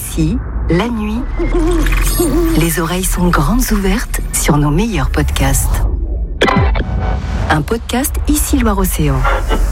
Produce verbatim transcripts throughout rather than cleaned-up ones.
Ici, la nuit, les oreilles sont grandes ouvertes sur nos meilleurs podcasts. Un podcast Ici Loire-Océan.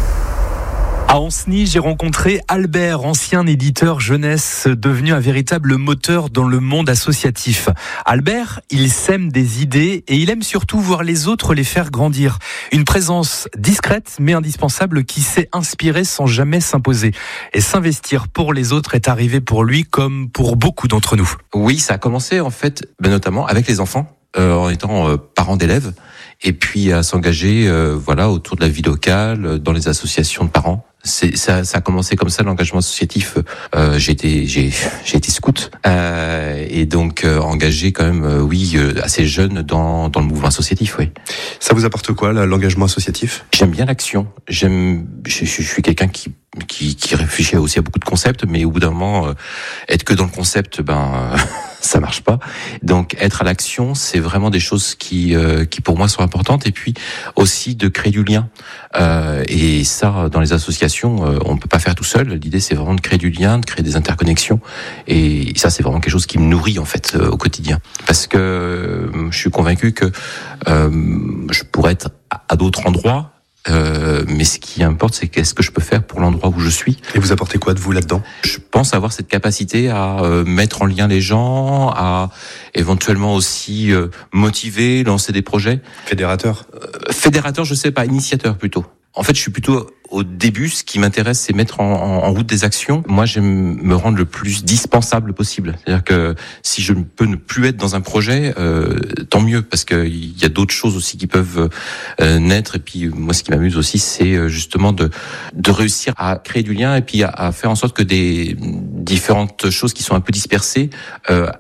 À Ancenis, j'ai rencontré Albert, ancien éditeur jeunesse, devenu un véritable moteur dans le monde associatif. Albert, il sème des idées et il aime surtout voir les autres les faire grandir. Une présence discrète mais indispensable qui sait inspirer sans jamais s'imposer. Et s'investir pour les autres est arrivé pour lui comme pour beaucoup d'entre nous. Oui, ça a commencé en fait, ben notamment avec les enfants, euh, en étant euh, parent d'élèves, et puis à s'engager, euh, voilà, autour de la vie locale, dans les associations de parents. C'est, ça, ça a commencé comme ça, l'engagement associatif. Euh, j'ai été, j'ai, j'ai été scout euh, et donc euh, engagé quand même, euh, oui, euh, assez jeune dans dans le mouvement associatif, oui. Ça vous apporte quoi, là, l'engagement associatif ? J'aime bien l'action. J'aime, je, je suis quelqu'un qui qui qui réfléchit aussi à beaucoup de concepts, mais au bout d'un moment, euh, être que dans le concept, ben. ça marche pas. Donc être à l'action, c'est vraiment des choses qui euh, qui pour moi sont importantes, et puis aussi de créer du lien. Euh, et ça, dans les associations, euh, on peut pas faire tout seul. L'idée, c'est vraiment de créer du lien, de créer des interconnexions, et ça, c'est vraiment quelque chose qui me nourrit en fait euh, au quotidien. Parce que euh, je suis convaincu que euh, je pourrais être à, à d'autres endroits. Euh, mais ce qui importe, c'est qu'est-ce que je peux faire pour l'endroit où je suis. Et vous apportez quoi de vous là-dedans ? Je pense avoir cette capacité à euh, mettre en lien les gens, à éventuellement aussi euh, motiver, lancer des projets. Fédérateur ? euh, Fédérateur, je sais pas, initiateur plutôt. En fait, je suis plutôt au début. Ce qui m'intéresse, c'est mettre en, en, en route des actions. Moi, j'aime me rendre le plus dispensable possible. C'est-à-dire que si je peux ne plus être dans un projet, euh, tant mieux, parce qu'il y a d'autres choses aussi qui peuvent euh, naître. Et puis, moi, ce qui m'amuse aussi, c'est justement de de réussir à créer du lien et puis à, à faire en sorte que des différentes choses qui sont un peu dispersées euh,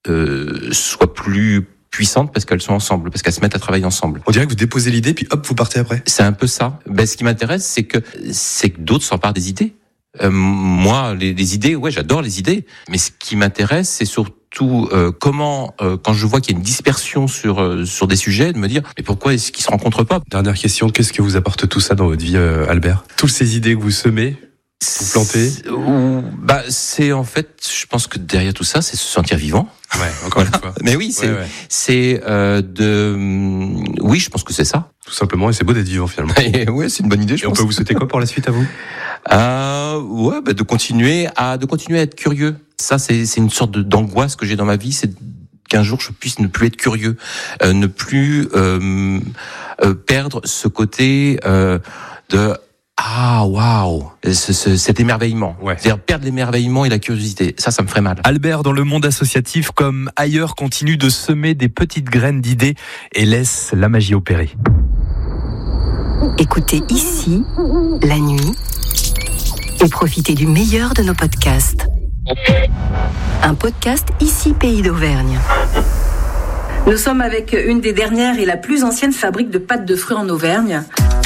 euh, soient plus puissantes parce qu'elles sont ensemble, parce qu'elles se mettent à travailler ensemble. On dirait que vous déposez l'idée, puis hop, vous partez après. C'est un peu ça. Ben, ce qui m'intéresse, c'est que c'est que d'autres s'emparent des idées. Euh, moi, les, les idées, ouais, j'adore les idées. Mais ce qui m'intéresse, c'est surtout euh, comment, euh, quand je vois qu'il y a une dispersion sur euh, sur des sujets, de me dire, mais pourquoi est-ce qu'ils se rencontrent pas ? Dernière question, qu'est-ce que vous apporte tout ça dans votre vie, euh, Albert ? Toutes ces idées que vous semez, vous plantez ? C'est, bah, c'est en fait, je pense que derrière tout ça, c'est se sentir vivant. Ouais, encore voilà. une fois. Mais oui, c'est, ouais, ouais. c'est euh, de, oui, je pense que c'est ça. Tout simplement, et c'est beau d'être vivant finalement. Ouais, c'est une bonne idée, je et pense. on peut vous souhaiter quoi pour la suite à vous ? Euh, ouais, bah, de continuer à, de continuer à être curieux. Ça, c'est, c'est une sorte de, d'angoisse que j'ai dans ma vie, c'est qu'un jour je puisse ne plus être curieux, euh, ne plus euh, euh, perdre ce côté euh, de ah waouh, ce, ce, cet émerveillement. Ouais. C'est-à-dire perdre l'émerveillement et la curiosité. Ça, ça me ferait mal. Albert, dans le monde associatif comme ailleurs, continue de semer des petites graines d'idées et laisse la magie opérer. Écoutez Ici, la nuit, et profitez du meilleur de nos podcasts. Un podcast Ici Pays d'Auvergne. Nous sommes avec une des dernières et la plus ancienne fabrique de pâtes de fruits en Auvergne.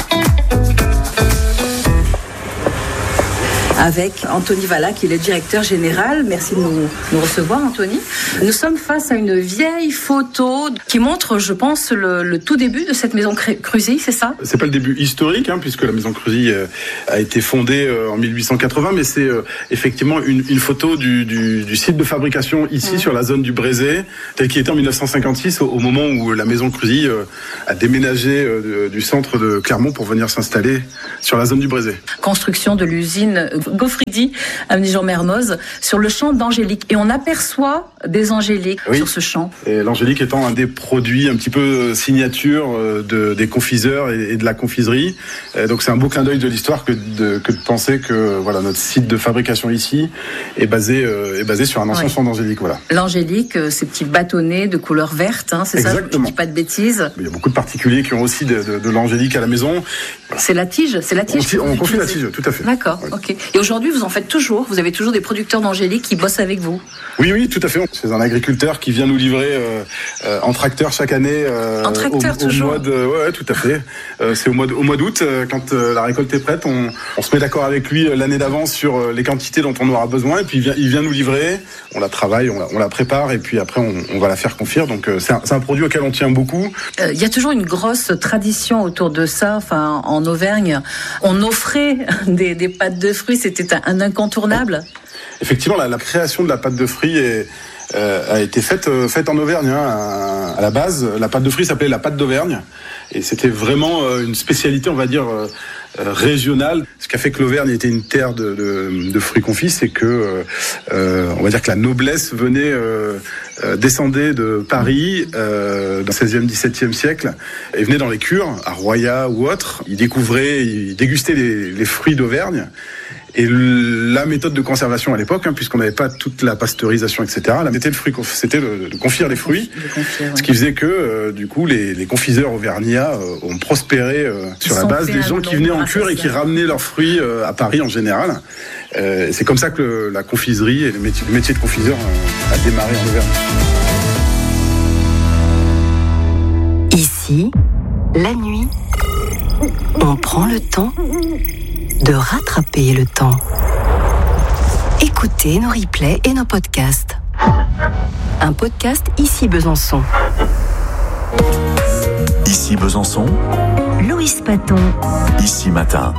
Avec Anthony Valla, qui est le directeur général. Merci de nous, nous recevoir, Anthony. Nous sommes face à une vieille photo qui montre, je pense, le, le tout début de cette maison Cruzy, c'est ça ? C'est pas le début historique, hein, puisque la maison Cruzy euh, a été fondée euh, en mille huit cent quatre-vingts, mais c'est euh, effectivement une, une photo du, du, du site de fabrication ici, mmh. sur la zone du Brézé, tel qu'il était en mille neuf cent cinquante-six, au, au moment où la maison Cruzy euh, a déménagé euh, de, du centre de Clermont pour venir s'installer sur la zone du Brézé. Construction de l'usine Gaufridi, avenue Jean Mermoz, sur le champ d'Angélique. Et on aperçoit des angéliques oui. sur ce champ. Et l'angélique étant un des produits un petit peu signature de, des confiseurs et, et de la confiserie. Et donc c'est un beau clin d'œil de l'histoire que de, que de penser que voilà, notre site de fabrication ici est basé, euh, est basé sur un ancien ouais. champ d'angélique. Voilà. L'angélique, ces petits bâtonnets de couleur verte, hein, c'est Exactement. ça, je ne dis pas de bêtises. Il y a beaucoup de particuliers qui ont aussi de, de, de l'angélique à la maison. Voilà. C'est la tige, c'est la tige. On, on confie la tige, tout à fait. D'accord, ouais. ok. Et aujourd'hui, vous en faites toujours. Vous avez toujours des producteurs d'angélique qui bossent avec vous. Oui, oui, tout à fait. C'est un agriculteur qui vient nous livrer euh, euh, en tracteur chaque année. Euh, en tracteur au, toujours. Au mois de, ouais, tout à fait. Euh, c'est au mois de, au mois d'août, euh, quand euh, la récolte est prête, on, on se met d'accord avec lui euh, l'année d'avance sur euh, les quantités dont on aura besoin, et puis il vient, il vient nous livrer. On la travaille, on la, on la prépare, et puis après on, on va la faire confire. Donc euh, c'est, un, c'est un produit auquel on tient beaucoup. Il euh, y a toujours une grosse tradition autour de ça. Enfin, en Auvergne, on offrait des, des pâtes de fruits. C'était un, un incontournable. Effectivement, la, la création de la pâte de fruits est, euh, a été faite, euh, faite en Auvergne. Hein. À, à la base, la pâte de fruits s'appelait la pâte d'Auvergne. Et c'était vraiment euh, une spécialité, on va dire, euh, euh, régionale. Ce qui a fait que l'Auvergne était une terre de, de, de fruits confits, c'est que, euh, on va dire que la noblesse venait, euh, euh, descendait de Paris euh, dans le seizième, dix-septième siècle et venait dans les cures, à Roya ou autres. Ils découvraient, ils dégustaient les, les fruits d'Auvergne. Et la méthode de conservation à l'époque, hein, puisqu'on n'avait pas toute la pasteurisation, et cetera, la méthode de fruits, c'était de, de confire les fruits, confire, ouais. Ce qui faisait que, euh, du coup, les, les confiseurs auvergnats euh, ont prospéré euh, sur la base des gens qui venaient en cure et qui ramenaient leurs fruits euh, à Paris en général. Euh, c'est comme ça que le, la confiserie et le métier, le métier de confiseur euh, a démarré en Auvergne. Ici, la nuit, on prend le temps de rattraper le temps. Écoutez nos replays et nos podcasts. Un podcast Ici Besançon. Ici Besançon. Louis Paton. Ici Matin.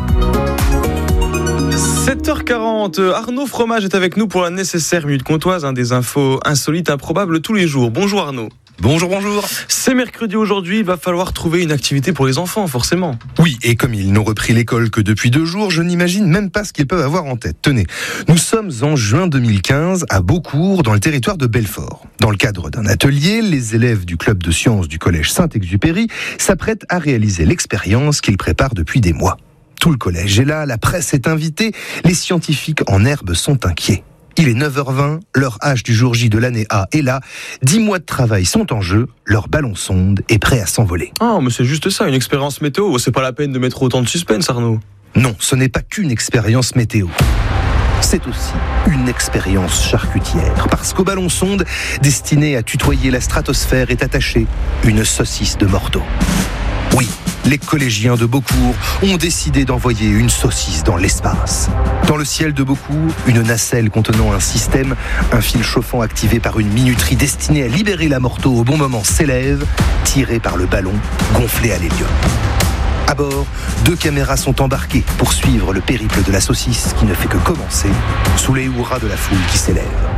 sept heures quarante, Arnaud Fromage est avec nous pour la nécessaire minute comtoise, hein, des infos insolites, improbables tous les jours. Bonjour Arnaud. Bonjour, bonjour. C'est mercredi aujourd'hui, il va falloir trouver une activité pour les enfants, forcément. Oui, et comme ils n'ont repris l'école que depuis deux jours, je n'imagine même pas ce qu'ils peuvent avoir en tête. Tenez, nous sommes en juin deux mille quinze à Beaucourt, dans le territoire de Belfort. Dans le cadre d'un atelier, les élèves du club de sciences du collège Saint-Exupéry s'apprêtent à réaliser l'expérience qu'ils préparent depuis des mois. Tout le collège est là, la presse est invitée, les scientifiques en herbe sont inquiets. Il est neuf heures vingt, leur H du jour J de l'année A est là, dix mois de travail sont en jeu, leur ballon sonde est prêt à s'envoler. Ah, mais c'est juste ça, une expérience météo, c'est pas la peine de mettre autant de suspense, Arnaud. Non, ce n'est pas qu'une expérience météo. C'est aussi une expérience charcutière, parce qu'au ballon sonde, destiné à tutoyer la stratosphère, est attachée une saucisse de morteau. Oui, les collégiens de Beaucourt ont décidé d'envoyer une saucisse dans l'espace. Dans le ciel de Beaucourt, une nacelle contenant un système, un fil chauffant activé par une minuterie destinée à libérer la morteau au bon moment s'élève, tirée par le ballon gonflé à l'hélium. À bord, deux caméras sont embarquées pour suivre le périple de la saucisse qui ne fait que commencer sous les hurrahs de la foule qui s'élève.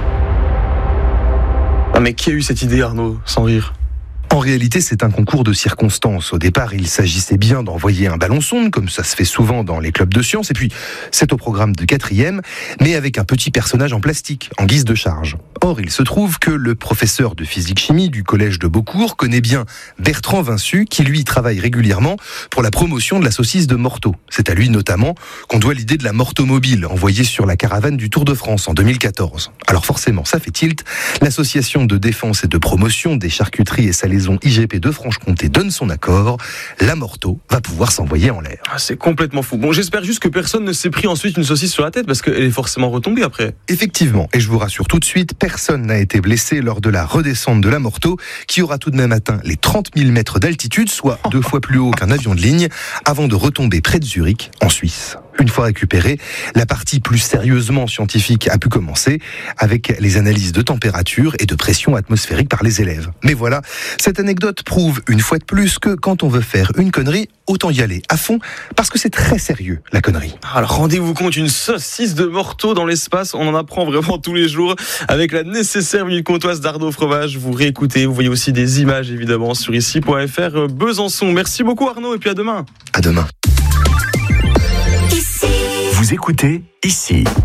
Ah mais qui a eu cette idée, Arnaud, sans rire ? En réalité, c'est un concours de circonstances. Au départ, il s'agissait bien d'envoyer un ballon sonde, comme ça se fait souvent dans les clubs de sciences, et puis c'est au programme de quatrième, mais avec un petit personnage en plastique, en guise de charge. Or, il se trouve que le professeur de physique-chimie du collège de Beaucourt connaît bien Bertrand Vinçu, qui lui travaille régulièrement pour la promotion de la saucisse de Morteau. C'est à lui notamment qu'on doit l'idée de la Morteau-mobile, envoyée sur la caravane du Tour de France en deux mille quatorze. Alors forcément, ça fait tilt. L'association de défense et de promotion des charcuteries et salaisons I G P de Franche-Comté donne son accord. La Morteau va pouvoir s'envoyer en l'air. Ah, c'est complètement fou. Bon, j'espère juste que personne ne s'est pris ensuite une saucisse sur la tête, parce qu'elle est forcément retombée après. Effectivement, et je vous rassure tout de suite, personne n'a été blessé lors de la redescente de la Morteau, qui aura tout de même atteint les trente mille mètres d'altitude, soit deux fois plus haut qu'un avion de ligne, avant de retomber près de Zurich, en Suisse. Une fois récupérée, la partie plus sérieusement scientifique a pu commencer avec les analyses de température et de pression atmosphérique par les élèves. Mais voilà, cette anecdote prouve une fois de plus que quand on veut faire une connerie, autant y aller à fond, parce que c'est très sérieux, la connerie. Alors rendez-vous compte, une saucisse de Morteau dans l'espace, on en apprend vraiment tous les jours avec la nécessaire minute comtoise d'Arnaud Fromage. Vous réécoutez, vous voyez aussi des images évidemment sur ici point f r Besançon. Merci beaucoup Arnaud et puis à demain. À demain. Vous écoutez Ici.